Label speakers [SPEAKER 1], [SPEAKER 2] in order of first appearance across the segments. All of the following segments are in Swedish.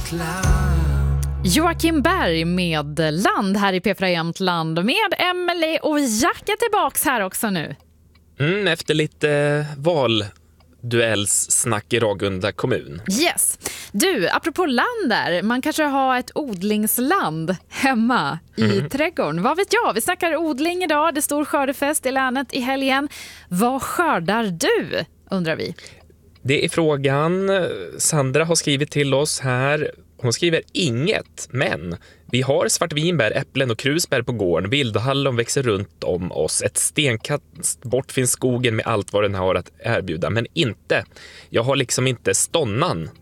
[SPEAKER 1] Joakim Berg med Land här i P4 Jämtland med Emily och Jack är tillbaks här också nu.
[SPEAKER 2] Efter lite valduellssnack i Ragunda kommun.
[SPEAKER 1] Yes. Du, apropå land där, man kanske har ett odlingsland hemma i trädgården. Vad vet jag? Vi snackar odling idag, det är stor skördefest i länet i helgen. Vad skördar du, undrar vi?
[SPEAKER 2] Det är frågan. Sandra har skrivit till oss här. Hon skriver inget, men vi har svartvinbär, äpplen och krusbär på gården. Vildhallon växer runt om oss. Ett stenkast bort finns skogen med allt vad den har att erbjuda. Men inte. Jag har liksom inte stånnan.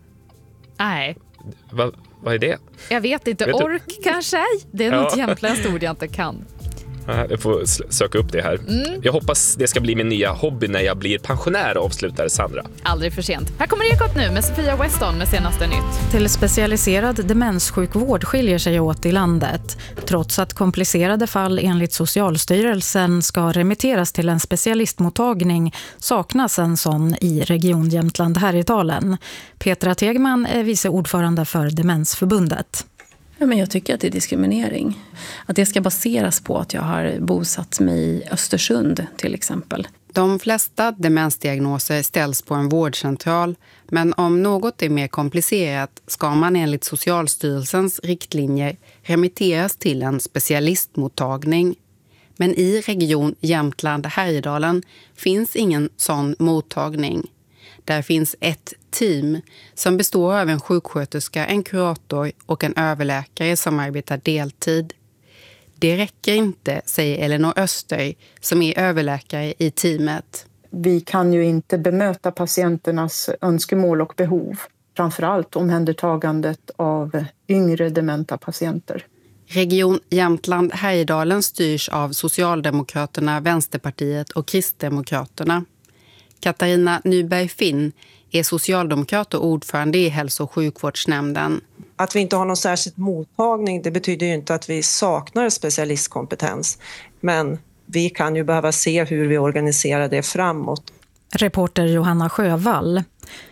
[SPEAKER 1] Nej.
[SPEAKER 2] Vad är det?
[SPEAKER 1] Jag vet inte. Ork kanske? Det är något jämtländskt ord jag inte kan.
[SPEAKER 2] Jag får söka upp det här. Jag hoppas det ska bli min nya hobby när jag blir pensionär, avslutar Sandra.
[SPEAKER 1] Aldrig för sent. Här kommer Ekot nu med Sofia Weston med senaste nytt.
[SPEAKER 3] Till specialiserad demenssjukvård skiljer sig åt i landet. Trots att komplicerade fall enligt Socialstyrelsen ska remitteras till en specialistmottagning saknas en sån i Region Jämtland Härjedalen. Petra Tegman är vice ordförande för Demensförbundet.
[SPEAKER 4] Ja, men jag tycker att det är diskriminering. Att det ska baseras på att jag har bosatt mig i Östersund till exempel.
[SPEAKER 5] De flesta demensdiagnoser ställs på en vårdcentral, men om något är mer komplicerat ska man enligt Socialstyrelsens riktlinjer remitteras till en specialistmottagning. Men i Region Jämtland Härjedalen finns ingen sån mottagning. Där finns ett team som består av en sjuksköterska, en kurator och en överläkare som arbetar deltid. Det räcker inte, säger Elinor Öster som är överläkare i teamet.
[SPEAKER 6] Vi kan ju inte bemöta patienternas önskemål och behov. Framförallt omhändertagandet av yngre dementa patienter.
[SPEAKER 5] Region Jämtland Härjedalen styrs av Socialdemokraterna, Vänsterpartiet och Kristdemokraterna. Katarina Nyberg-Finn är socialdemokrat och ordförande i hälso- och sjukvårdsnämnden.
[SPEAKER 7] Att vi inte har någon särskild mottagning, det betyder ju inte att vi saknar specialistkompetens. Men vi kan ju behöva se hur vi organiserar det framåt.
[SPEAKER 3] Reporter Johanna Sjövall.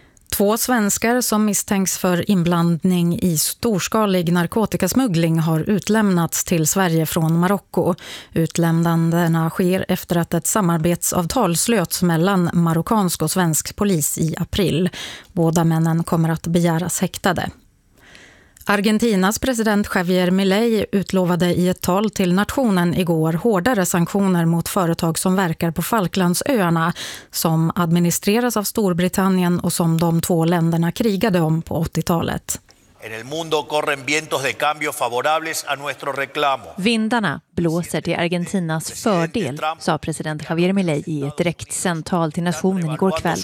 [SPEAKER 3] 2 svenskar som misstänks för inblandning i storskalig narkotikasmuggling har utlämnats till Sverige från Marocko. Utlämnandena sker efter att ett samarbetsavtal slöts mellan marockansk och svensk polis i april. Båda männen kommer att begäras häktade. Argentinas president Javier Milei utlovade i ett tal till nationen igår hårdare sanktioner mot företag som verkar på Falklandsöarna som administreras av Storbritannien och som de 2 länderna krigade om på 80-talet.
[SPEAKER 8] Vindarna blåser till Argentinas fördel, sa president Javier Milei i ett direktsänt tal till nationen igår kväll.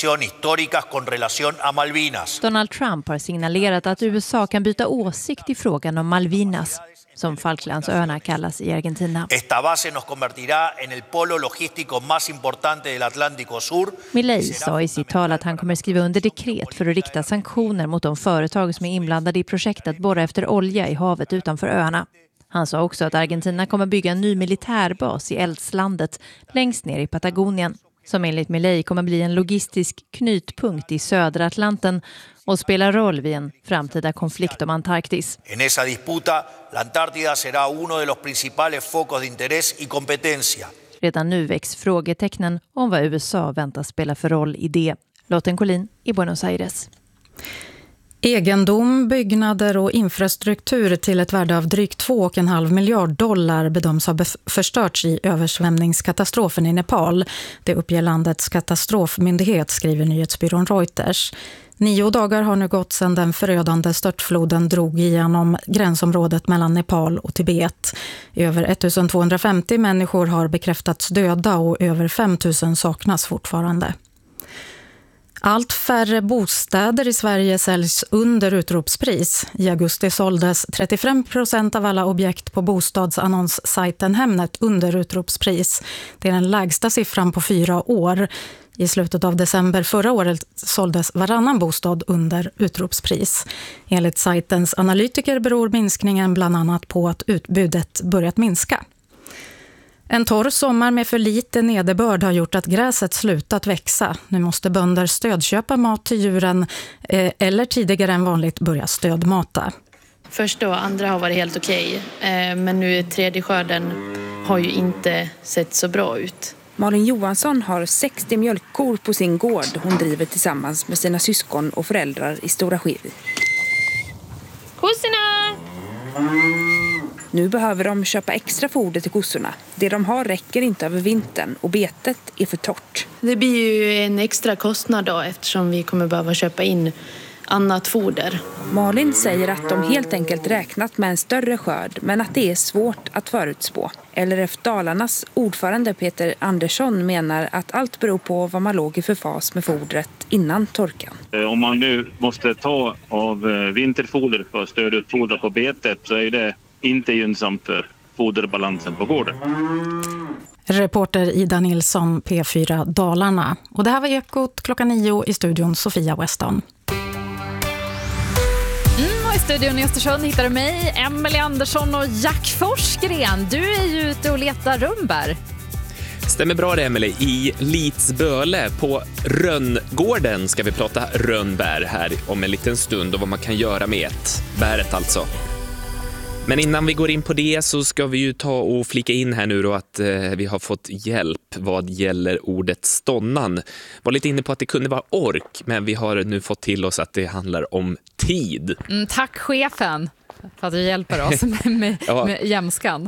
[SPEAKER 8] Donald Trump har signalerat att USA kan byta åsikt i frågan om Malvinas, som Falklandsöarna kallas i Argentina. Milei sa i sitt tal att han kommer skriva under dekret för att rikta sanktioner mot de företag som är inblandade i projektet att borra efter olja i havet utanför öarna. Han sa också att Argentina kommer bygga en ny militärbas i eldslandet längst ner i Patagonien, som enligt Milei kommer bli en logistisk knutpunkt i södra Atlanten och spela roll vid en framtida konflikt om Antarktis.
[SPEAKER 9] En esa disputa, la Antártida será uno de los principales focos de interés y competencia.
[SPEAKER 8] Redan nu väcks frågetecknen om vad USA väntas spela för roll i det. Lotten Collin i Buenos Aires.
[SPEAKER 3] Egendom, byggnader och infrastruktur till ett värde av drygt 2,5 miljard dollar bedöms ha förstörts i översvämningskatastrofen i Nepal. Det uppger landets katastrofmyndighet, skriver nyhetsbyrån Reuters. 9 dagar har nu gått sedan den förödande störtfloden drog igenom gränsområdet mellan Nepal och Tibet. Över 1250 människor har bekräftats döda och över 5 000 saknas fortfarande. Allt färre bostäder i Sverige säljs under utropspris. I augusti såldes 35% av alla objekt på bostadsannonssajten Hemnet under utropspris. Det är den lägsta siffran på 4 år. I slutet av december förra året såldes varannan bostad under utropspris. Enligt sajtens analytiker beror minskningen bland annat på att utbudet börjat minska. En torr sommar med för lite nederbörd har gjort att gräset slutat växa. Nu måste bönder stödköpa mat till djuren eller tidigare än vanligt börja stödmata.
[SPEAKER 10] Första och andra har varit helt okej, men nu tredje skörden har ju inte sett så bra ut.
[SPEAKER 11] Malin Johansson har 60 mjölkkor på sin gård hon driver tillsammans med sina syskon och föräldrar i Stora Skivi.
[SPEAKER 10] Kossorna!
[SPEAKER 11] Nu behöver de köpa extra foder till kossorna. Det de har räcker inte över vintern och betet är för torrt.
[SPEAKER 10] Det blir ju en extra kostnad då eftersom vi kommer behöva köpa in annat foder.
[SPEAKER 11] Malin säger att de helt enkelt räknat med en större skörd men att det är svårt att förutspå. LRF Dalarnas ordförande Peter Andersson menar att allt beror på vad man låg i för fas med fodret innan torkan.
[SPEAKER 12] Om man nu måste ta av vinterfoder för att stödutfodra på betet så är det inte gynnsamt för foderbalansen på gården.
[SPEAKER 3] Reporter Ida Nilsson, P4 Dalarna. Och det här var Ekot 9:00 i studion Sofia Weston.
[SPEAKER 1] Och i studion i Östersund hittar du mig, Emelie Andersson och Jack Forsgren. Du är ju ute och letar rönnbär.
[SPEAKER 2] Stämmer bra det, Emelie. I Lidsböle på Rönngården ska vi prata rönnbär här om en liten stund och vad man kan göra med bäret alltså. Men innan vi går in på det så ska vi ju ta och flika in här nu då att vi har fått hjälp vad gäller ordet stånnan. Var lite inne på att det kunde vara ork, men vi har nu fått till oss att det handlar om tid.
[SPEAKER 1] Tack chefen för att du hjälper oss med jämskan.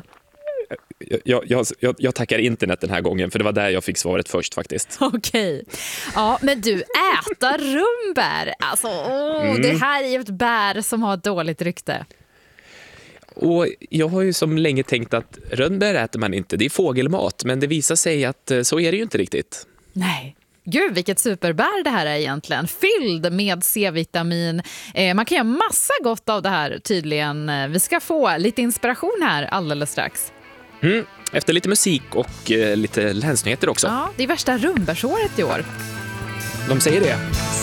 [SPEAKER 2] Jag tackar internet den här gången, för det var där jag fick svaret först faktiskt.
[SPEAKER 1] Okej. Ja, men du, äta rönnbär. Alltså, det här är ju ett bär som har ett dåligt rykte.
[SPEAKER 2] Och jag har ju som länge tänkt att rönnbär äter man inte, det är fågelmat, men det visar sig att så är det ju inte riktigt.
[SPEAKER 1] Nej. Gud, vilket superbär det här är egentligen. Fylld med C-vitamin. Man kan göra massa gott av det här tydligen. Vi ska få lite inspiration här alldeles strax.
[SPEAKER 2] Efter lite musik och lite länsnyheter också.
[SPEAKER 1] Ja, det är värsta rönnbärsåret i år.
[SPEAKER 2] De säger det.